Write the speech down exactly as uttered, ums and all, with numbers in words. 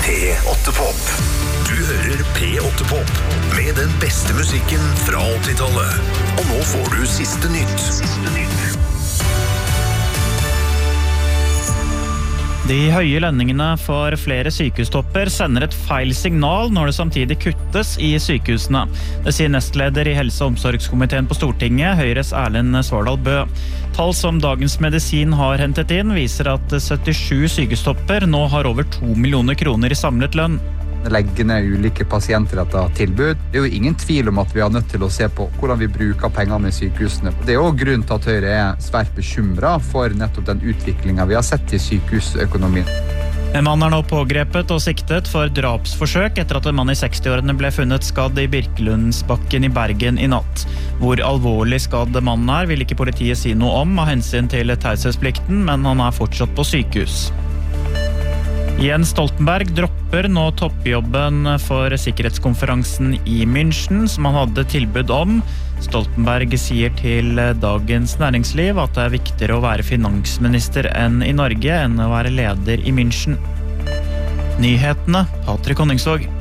P åtte Pop. Du hører P åtte Pop med den beste musikken fra åttitallet. Og nå får du siste nytt. Siste nytt. De høye lønningene for flere sykehustopper sender et feil signal når det samtidig kuttes i sykehusene. Det sier nestleder i Helse- og omsorgskomiteen på Stortinget, Høyres Erlend Svardal Bø. Tall som Dagens Medisin har hentet inn viser at syttisju sykehustopper nå har over to millioner kroner i samlet lønn. Legge ned ulike pasientrettede tilbud. Det er jo ingen tvil om at vi er nødt til å se på hvordan vi bruker pengene i sykehusene. Det er jo grunnen til at Høyre er svært bekymret for nettopp den utviklingen vi har sett i sykehusøkonomien. En mann er nå pågrepet og siktet for drapsforsøk etter at en mann i sekstiårene ble funnet skadd i Birkelundsbakken i Bergen i natt. Hvor alvorlig skadd mannen er, vil ikke politiet si noe om av hensyn til taushetsplikten, men han er fortsatt på sykehus. Jens Stoltenberg dropper nå toppjobben for sikkerhetskonferansen i München, som han hadde tilbud om. Stoltenberg sier til Dagens Næringsliv at det er viktigere å være finansminister enn i Norge enn å være leder i München. Nyhetene, Patrik Honningsvåg.